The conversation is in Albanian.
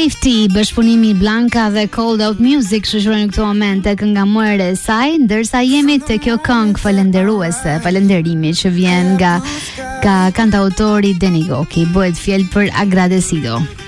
Safety, bashkëpunimi Blanka dhe Cold Out Music shoqërojnë këto momente këngëmarrë e saj, ndërsa jemi te kjo këngë falënderuese, falënderimi që vjen nga kantautori Denigoki, bëhet fjalë për Agradecido.